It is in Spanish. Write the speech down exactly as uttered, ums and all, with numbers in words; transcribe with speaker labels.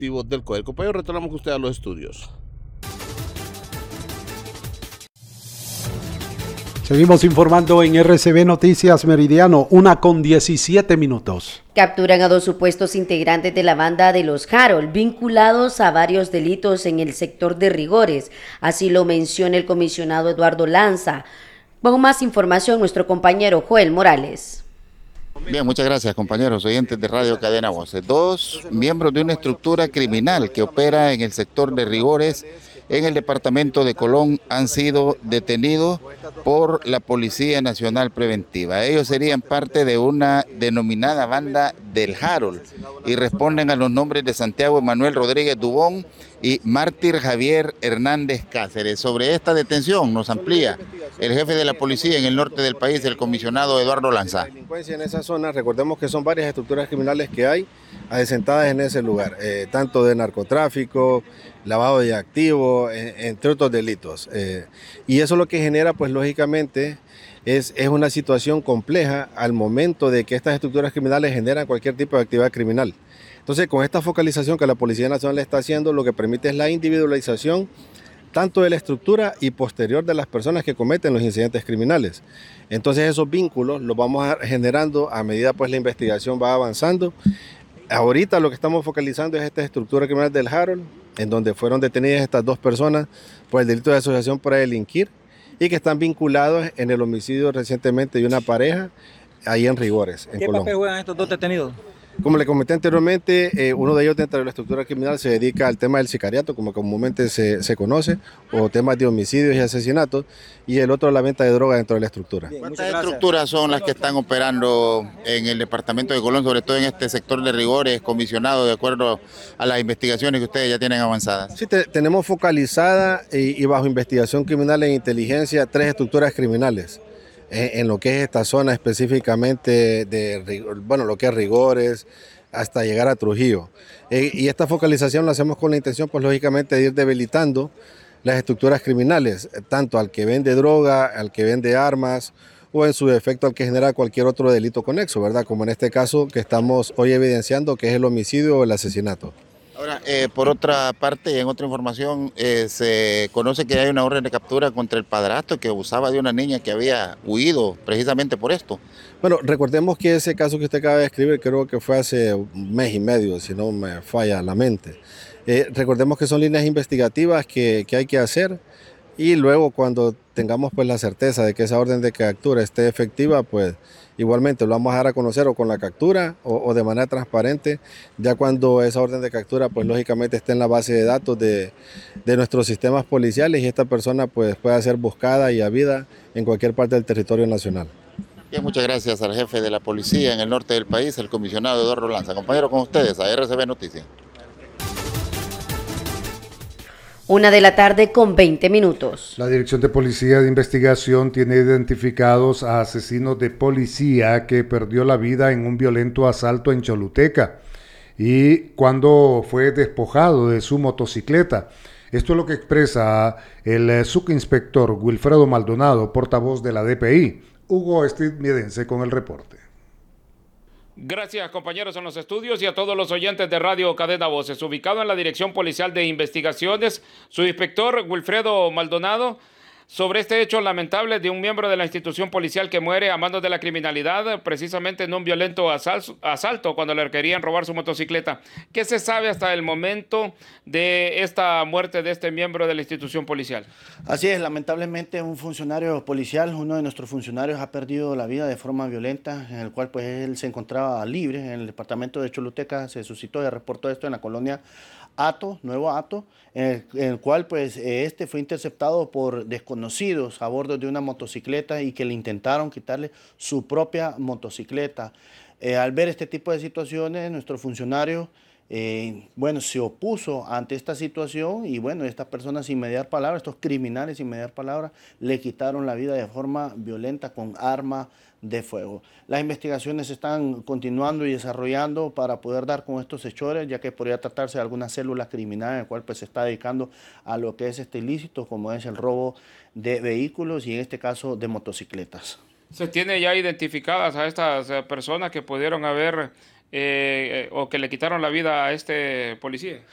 Speaker 1: activos del C O E. Compañero, retornamos con usted a los estudios.
Speaker 2: Seguimos informando en R C B Noticias Meridiano, una con diecisiete minutos.
Speaker 3: Capturan a dos supuestos integrantes de la banda de los Harold, vinculados a varios delitos en el sector de Rigores. Así lo menciona el comisionado Eduardo Lanza. Con más información, nuestro compañero Joel Morales.
Speaker 4: Bien, muchas gracias, compañeros oyentes de Radio Cadena Voces. Dos miembros de una estructura criminal que opera en el sector de Rigores en el departamento de Colón han sido detenidos por la Policía Nacional Preventiva. Ellos serían parte de una denominada banda del Harold y responden a los nombres de Santiago Emanuel Rodríguez Dubón y Mártir Javier Hernández Cáceres. Sobre esta detención nos amplía el jefe de la policía en el norte del país, el comisionado Eduardo Lanza.
Speaker 5: La delincuencia en esa zona, recordemos que son varias estructuras criminales que hay asentadas en ese lugar, eh, tanto de narcotráfico, lavado de activos, eh, entre otros delitos. Eh, y eso lo que genera, pues lógicamente, es, es una situación compleja al momento de que estas estructuras criminales generan cualquier tipo de actividad criminal. Entonces, con esta focalización que la Policía Nacional está haciendo, lo que permite es la individualización tanto de la estructura y posterior de las personas que cometen los incidentes criminales. Entonces, esos vínculos los vamos a generando a medida pues la investigación va avanzando. Ahorita lo que estamos focalizando es esta estructura criminal del Harold, en donde fueron detenidas estas dos personas por el delito de asociación para delinquir y que están vinculados en el homicidio recientemente de una pareja ahí en Rigores, en
Speaker 6: ¿Qué
Speaker 5: Colón.
Speaker 6: papel juegan estos dos detenidos?
Speaker 5: Como le comenté anteriormente, eh, uno de ellos dentro de la estructura criminal se dedica al tema del sicariato, como comúnmente se, se conoce, o temas de homicidios y asesinatos, y el otro la venta de droga dentro de la estructura.
Speaker 4: Bien, ¿cuántas estructuras son las que están operando en el departamento de Colón, sobre todo en este sector de Rigores, comisionado, de acuerdo a las investigaciones que ustedes ya tienen avanzadas?
Speaker 5: Sí, te, tenemos focalizada y, y bajo investigación criminal e inteligencia tres estructuras criminales. En lo que es esta zona específicamente de, bueno, lo que es Rigores, hasta llegar a Trujillo. Y esta focalización la hacemos con la intención, pues lógicamente, de ir debilitando las estructuras criminales, tanto al que vende droga, al que vende armas, o en su defecto al que genera cualquier otro delito conexo, ¿verdad? Como en este caso que estamos hoy evidenciando, que es el homicidio o el asesinato.
Speaker 4: Ahora, eh, por otra parte y en otra información, eh, se conoce que hay una orden de captura contra el padrastro que abusaba de una niña que había huido precisamente por esto.
Speaker 5: Bueno, recordemos que ese caso que usted acaba de escribir creo que fue hace un mes y medio, si no me falla la mente. Eh, recordemos que son líneas investigativas que, que hay que hacer y luego cuando tengamos pues la certeza de que esa orden de captura esté efectiva, pues igualmente lo vamos a dar a conocer o con la captura o, o de manera transparente, ya cuando esa orden de captura pues lógicamente esté en la base de datos de, de nuestros sistemas policiales y esta persona pues pueda ser buscada y habida en cualquier parte del territorio nacional.
Speaker 4: Bien, muchas gracias al jefe de la policía en el norte del país, el comisionado Eduardo Lanza. Compañero, con ustedes a R C B Noticias.
Speaker 3: Una de la tarde con veinte minutos.
Speaker 7: La Dirección de Policía de Investigación tiene identificados a asesinos de policía que perdió la vida en un violento asalto en Choluteca y cuando fue despojado de su motocicleta. Esto es lo que expresa el subinspector Wilfredo Maldonado, portavoz de la D P I. Hugo Estimedense con el reporte.
Speaker 8: Gracias, compañeros en los estudios y a todos los oyentes de Radio Cadena Voces. Ubicado en la Dirección Policial de Investigaciones, su inspector Wilfredo Maldonado, sobre este hecho lamentable de un miembro de la institución policial que muere a manos de la criminalidad, precisamente en un violento asalto, asalto cuando le querían robar su motocicleta. ¿Qué se sabe hasta el momento de esta muerte de este miembro de la institución policial?
Speaker 9: Así es, lamentablemente un funcionario policial, uno de nuestros funcionarios ha perdido la vida de forma violenta, en el cual pues él se encontraba libre en el departamento de Choluteca. Se suscitó y reportó esto en la colonia Hato, Nuevo Hato, en el, en el cual pues este fue interceptado por desconocidos a bordo de una motocicleta y que le intentaron quitarle su propia motocicleta. Eh, al ver este tipo de situaciones, nuestro funcionario Eh, bueno, se opuso ante esta situación y bueno, estas personas sin mediar palabra, estos criminales sin mediar palabra, le quitaron la vida de forma violenta con arma de fuego. Las investigaciones se están continuando y desarrollando para poder dar con estos hechores, ya que podría tratarse de alguna célula criminal en la cual pues, se está dedicando a lo que es este ilícito, como es el robo de vehículos y en este caso de motocicletas.
Speaker 8: ¿Se tiene ya identificadas a estas personas que pudieron haber... Eh, o que le quitaron la vida a este policía?